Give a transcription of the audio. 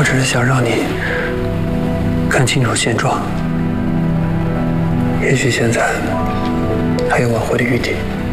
只是想让你看清楚现状，也许现在还有挽回的余地。